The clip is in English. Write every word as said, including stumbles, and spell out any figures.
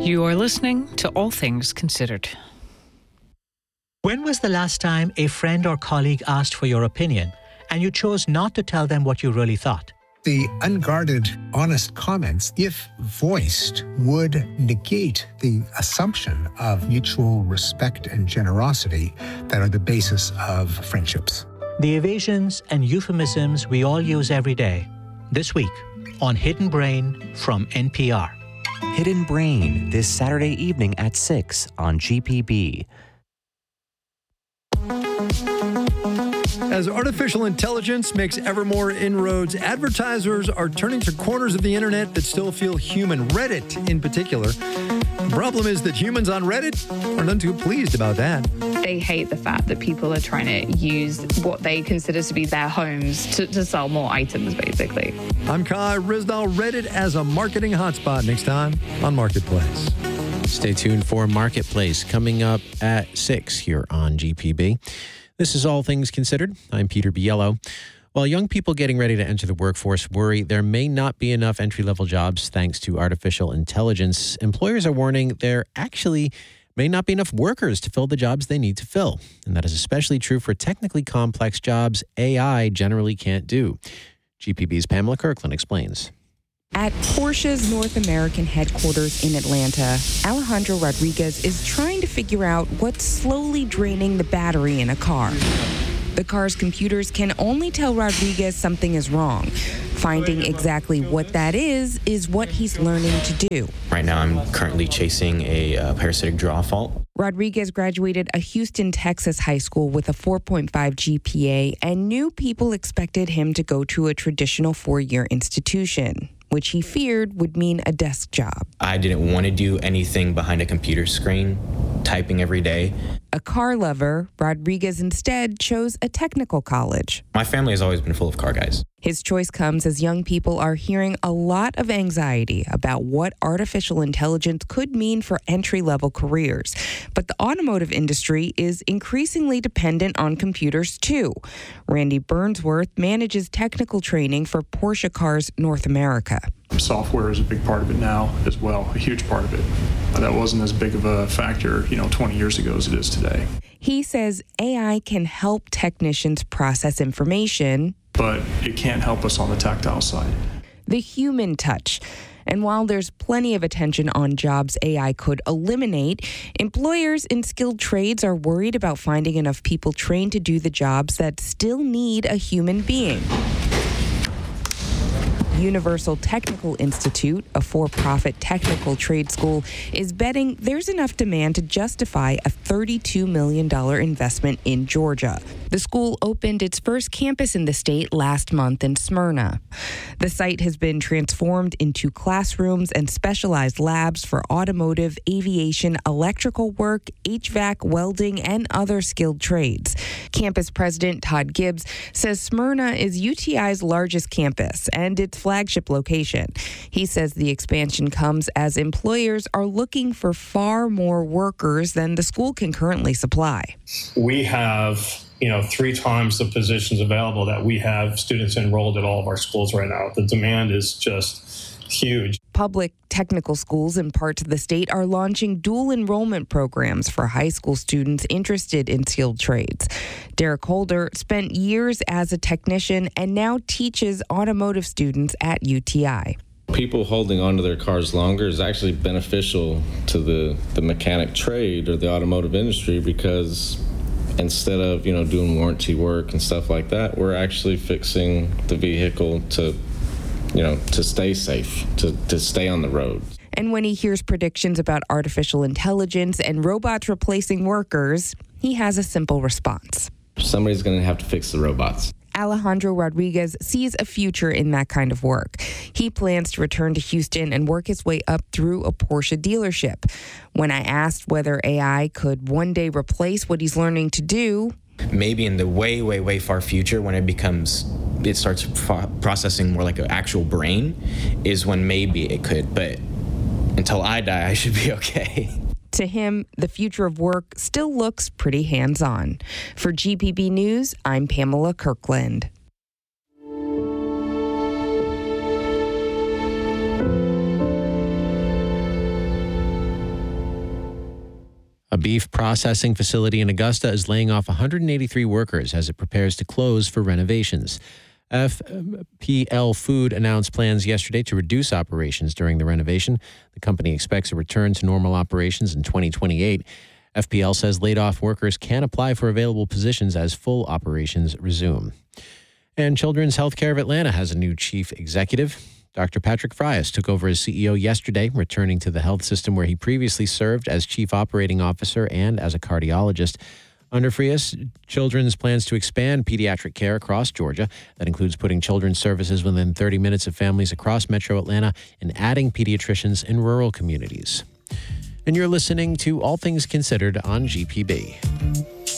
You are listening to All Things Considered. When was the last time a friend or colleague asked for your opinion and you chose not to tell them what you really thought? The unguarded, honest comments, if voiced, would negate the assumption of mutual respect and generosity that are the basis of friendships. The evasions and euphemisms we all use every day. This week on Hidden Brain from N P R. Hidden Brain, this Saturday evening at six on G P B. As artificial intelligence makes ever more inroads, advertisers are turning to corners of the internet that still feel human, Reddit in particular. The problem is that humans on Reddit are none too pleased about that. They hate the fact that people are trying to use what they consider to be their homes to, to sell more items, basically. I'm Kai Rizdal. Reddit as a marketing hotspot next time on Marketplace. Stay tuned for Marketplace coming up at six here on G P B. This is All Things Considered. I'm Peter Biello. While young people getting ready to enter the workforce worry there may not be enough entry-level jobs thanks to artificial intelligence, employers are warning there actually may not be enough workers to fill the jobs they need to fill. And that is especially true for technically complex jobs A I generally can't do. G P B's Pamela Kirkland explains. At Porsche's North American headquarters in Atlanta, Alejandro Rodriguez is trying to figure out what's slowly draining the battery in a car. The car's computers can only tell Rodriguez something is wrong. Finding exactly what that is is what he's learning to do. Right now, I'm currently chasing a uh, parasitic draw fault. Rodriguez graduated a Houston, Texas high school with a four point five G P A and knew people expected him to go to a traditional four-year institution, which he feared would mean a desk job. I didn't want to do anything behind a computer screen, typing every day. A car lover, Rodriguez instead chose a technical college. My family has always been full of car guys. His choice comes as young people are hearing a lot of anxiety about what artificial intelligence could mean for entry-level careers. But the automotive industry is increasingly dependent on computers, too. Randy Burnsworth manages technical training for Porsche Cars North America. Software is a big part of it now as well, a huge part of it. That wasn't as big of a factor, you know, twenty years ago as it is today. He says A I can help technicians process information, but it can't help us on the tactile side. The human touch. And while there's plenty of attention on jobs A I could eliminate, employers in skilled trades are worried about finding enough people trained to do the jobs that still need a human being. Universal Technical Institute, a for-profit technical trade school, is betting there's enough demand to justify a thirty-two million dollars investment in Georgia. The school opened its first campus in the state last month in Smyrna. The site has been transformed into classrooms and specialized labs for automotive, aviation, electrical work, H V A C, welding, and other skilled trades. Campus President Todd Gibbs says Smyrna is U T I's largest campus and its flagship location. He says the expansion comes as employers are looking for far more workers than the school can currently supply. We have, you know, three times the positions available that we have students enrolled at all of our schools right now. The demand is just huge. Public technical schools in parts of the state are launching dual enrollment programs for high school students interested in skilled trades. Derek Holder spent years as a technician and now teaches automotive students at U T I. People holding onto their cars longer is actually beneficial to the, the mechanic trade or the automotive industry because instead of, you know, doing warranty work and stuff like that, we're actually fixing the vehicle to, you know, to stay safe, to, to stay on the road. And when he hears predictions about artificial intelligence and robots replacing workers, he has a simple response. Somebody's going to have to fix the robots. Alejandro Rodriguez sees a future in that kind of work. He plans to return to Houston and work his way up through a Porsche dealership. When I asked whether A I could one day replace what he's learning to do, maybe in the way, way, way far future when it becomes, it starts pro- processing more like an actual brain is when maybe it could. But until I die, I should be okay. To him, the future of work still looks pretty hands-on. For G P B News, I'm Pamela Kirkland. A beef processing facility in Augusta is laying off one hundred eighty-three workers as it prepares to close for renovations. F P L Food announced plans yesterday to reduce operations during the renovation. The company expects a return to normal operations in twenty twenty-eight. F P L says laid-off workers can apply for available positions as full operations resume. And Children's Healthcare of Atlanta has a new chief executive. Doctor Patrick Frias took over as C E O yesterday, returning to the health system where he previously served as chief operating officer and as a cardiologist. Under Frias, Children's plans to expand pediatric care across Georgia. That includes putting children's services within thirty minutes of families across metro Atlanta and adding pediatricians in rural communities. And you're listening to All Things Considered on G P B.